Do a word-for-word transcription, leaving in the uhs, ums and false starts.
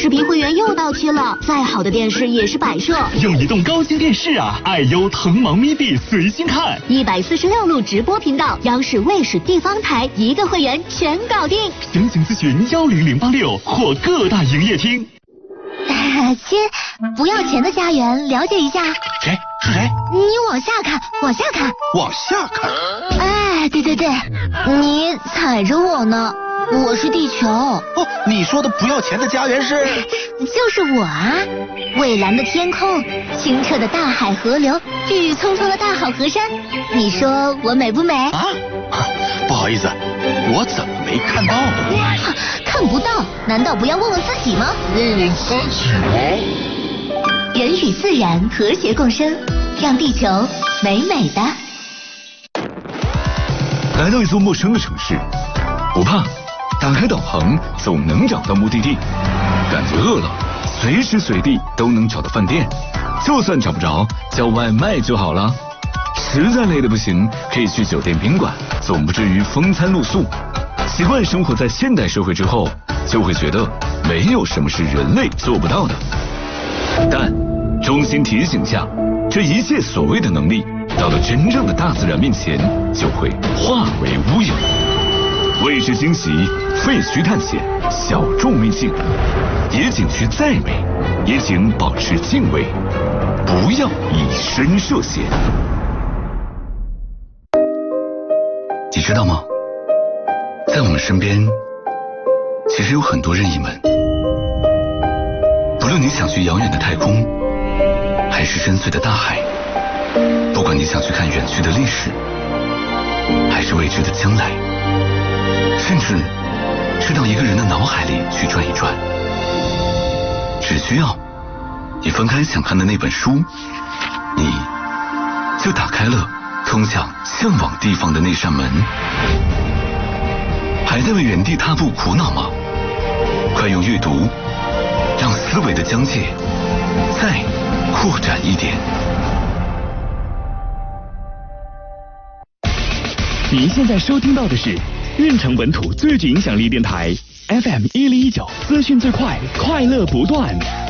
视频会员又到期了，再好的电视也是摆设。 用移动高清电视啊，爱优腾芒 midi 随心看， 一百四十六路直播频道，央视、卫视、地方台一个会员全搞定。 详情咨询幺零零八六或各大营业厅。 亲，不要钱的家园，了解一下。 谁？是谁？ 你往下看，往下看， 往下看。 哎，对对对，你踩着我呢。我是地球。哦， 你说的不要钱的家园是？ 就是我啊！蔚蓝的天空，清澈的大海河流，郁郁葱葱的大好河山，你说我美不美？ 啊？不好意思，我怎么没看到呢？ 看不到，难道不要问问自己吗？ 问问自己吗？ 人与自然和谐共生，让地球美美的。 来到一座陌生的城市，不怕。打开导航，总能找到目的地。感觉饿了，随时随地都能找到饭店。就算找不着，叫外卖就好了。实在累得不行，可以去酒店宾馆，总不至于风餐露宿。习惯生活在现代社会之后，就会觉得没有什么是人类做不到的。但衷心提醒下，这一切所谓的能力，到了真正的大自然面前，就会化为乌有。未知惊喜，废墟探险，小众秘境，野景区再美，也请保持敬畏，不要以身涉险。你知道吗？在我们身边，其实有很多任意门。不论你想去遥远的太空，还是深邃的大海，不管你想去看远去的历史，还是未知的将来。甚至是到一个人的脑海里去转一转，只需要你翻开想看的那本书，你就打开了通向向往地方的那扇门。还在为原地踏步苦恼吗？快用阅读让思维的疆界再扩展一点。 您现在收听到的是运城本土最具影响力电台 F M 一零一九，资讯最快，快乐不断。